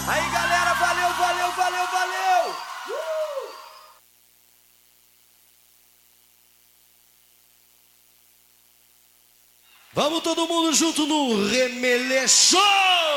Aí, galera, valeu, valeu, valeu, valeu! Vamos todo mundo junto no Remeleixo!